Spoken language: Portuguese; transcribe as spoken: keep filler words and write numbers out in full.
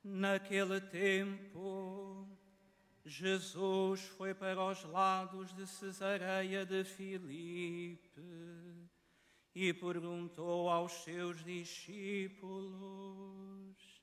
Naquele tempo, Jesus foi para os lados de Cesareia de Filipe e perguntou aos seus discípulos: